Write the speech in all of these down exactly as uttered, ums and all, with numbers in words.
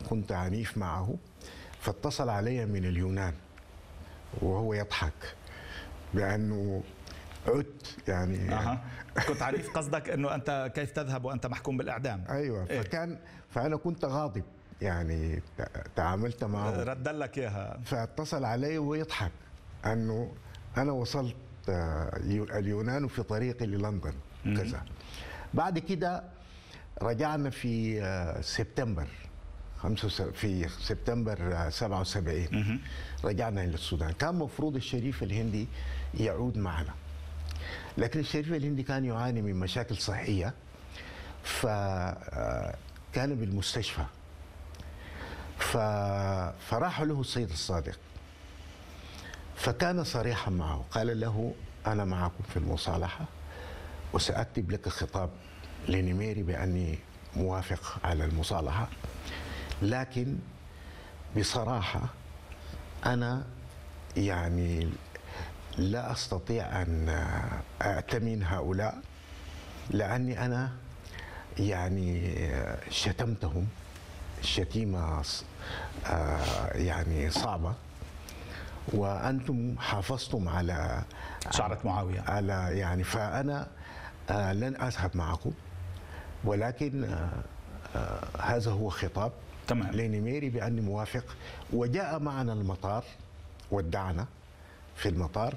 كنت عنيف معه، فاتصل علي من اليونان وهو يضحك بأنه عدت يعني. أه. كنت عنيف، قصدك أنه أنت كيف تذهب وأنت محكوم بالإعدام؟ أيوة. إيه؟ فكان فأنا كنت غاضب يعني، تعاملت معه رد لك إياها. فاتصل علي ويضحك أنه أنا وصلت اليونان وفي طريقي للندن كذا. بعد كده رجعنا في سبتمبر في سبتمبر سبعة وسبعين رجعنا إلى السودان. كان مفروض الشريف الهندي يعود معنا، لكن الشريف الهندي كان يعاني من مشاكل صحية، فكان بالمستشفى، فراحوا له السيد الصادق، فكان صريحا معه، قال له أنا معكم في المصالحة وسأكتب لك خطاب لنميري بأني موافق على المصالحة، لكن بصراحة أنا يعني لا أستطيع أن أأتمن هؤلاء، لأني أنا يعني شتمتهم شتيمة يعني صعبة، وأنتم حافظتم على شعرة معاوية على يعني، فأنا لن أذهب معكم، ولكن هذا هو خطاب تمام لنميري بأني موافق. وجاء معنا المطار، ودعنا في المطار،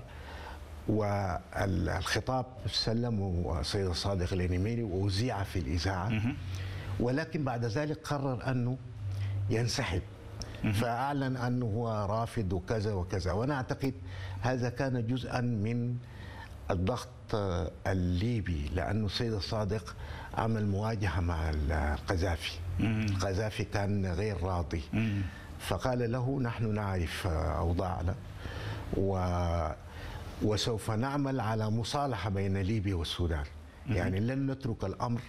والخطاب سلمه السيد الصادق لنميري وأذيع في الإذاعة، ولكن بعد ذلك قرر أنه ينسحب، فأعلن أنه هو رافض وكذا وكذا. وأنا أعتقد هذا كان جزءا من الضغط الليبي، لأنه السيد الصادق عمل مواجهة مع القذافي. القذافي كان غير راضي، فقال له نحن نعرف أوضاعنا و وسوف نعمل على مصالحة بين ليبيا والسودان، يعني لن نترك الأمر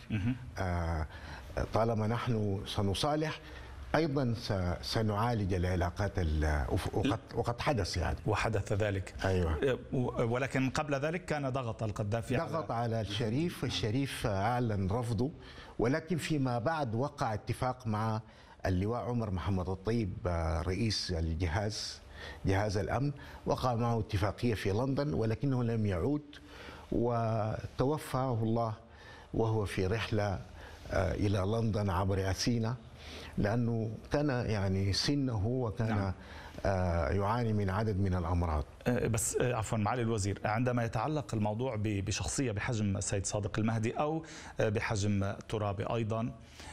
طالما نحن سنصالح، أيضا سنعالج العلاقات وقد, وقد حدث يعني وحدث ذلك. أيوة. ولكن قبل ذلك كان ضغط القذافي ضغط على, على الشريف. الشريف أعلن رفضه، ولكن فيما بعد وقع اتفاق مع اللواء عمر محمد الطيب رئيس الجهاز جهاز الأمن، وقع معه اتفاقية في لندن، ولكنه لم يعود، وتوفاه الله وهو في رحلة إلى لندن عبر أثينا، لأنه كان يعني سنه وكان نعم. يعاني من عدد من الأمراض. بس عفوا معالي الوزير، عندما يتعلق الموضوع بشخصية بحجم السيد صادق المهدي أو بحجم ترابي أيضا،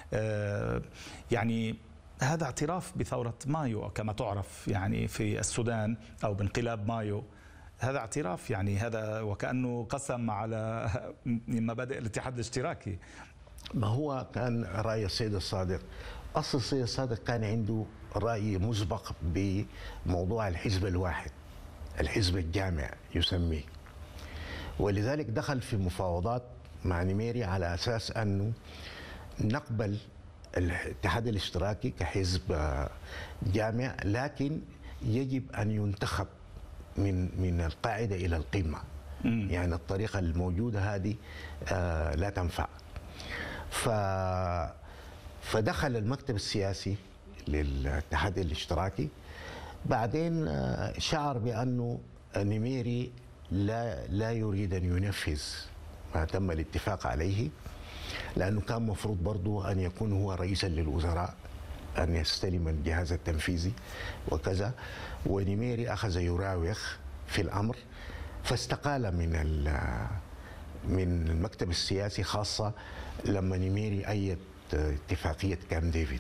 يعني هذا اعتراف بثورة مايو كما تعرف يعني في السودان أو بانقلاب مايو، هذا اعتراف يعني، هذا وكأنه قسم على مبادئ الاتحاد الاشتراكي. ما هو كان رأي السيد الصادق، أصل السيد الصادق كان عنده رأي مسبق بموضوع الحزب الواحد، الحزب الجامع يسميه، ولذلك دخل في مفاوضات مع نميري على أساس أنه نقبل الاتحاد الاشتراكي كحزب جامع، لكن يجب أن ينتخب من من القاعدة إلى القمة، يعني الطريقة الموجودة هذه لا تنفع. ف فدخل المكتب السياسي للاتحاد الاشتراكي، بعدين شعر بأنه نميري لا لا يريد أن ينفذ ما تم الاتفاق عليه، لأنه كان مفروض برضه أن يكون هو رئيسا للوزراء، أن يستلم الجهاز التنفيذي وكذا، ونميري أخذ يراوغ في الأمر، فاستقال من من المكتب السياسي، خاصة لما نميري أيد اتفاقية كامب ديفيد،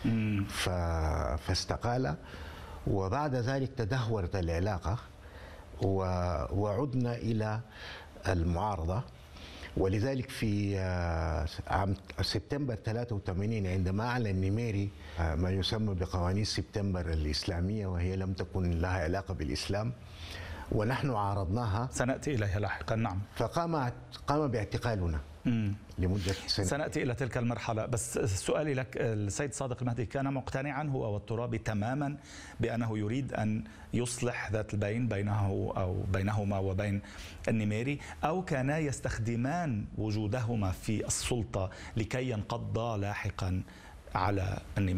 فاستقال، وبعد ذلك تدهورت العلاقة وعدنا إلى المعارضة. ولذلك في عام سبتمبر ثلاثة وثمانين عندما أعلن نميري ما يسمى بقوانين سبتمبر الإسلامية، وهي لم تكن لها علاقة بالإسلام ونحن عارضناها، سنأتي إليها لاحقا. نعم. فقام قام باعتقالنا مم. لمدة سنة. سنأتي إلى تلك المرحلة، بس سؤالي لك، السيد صادق المهدي كان مقتنعا هو والترابي تماما بأنه يريد أن يصلح ذات البين بينه أو بينهما وبين النميري، أو كانا يستخدمان وجودهما في السلطة لكي ينقضا لاحقا على النميري؟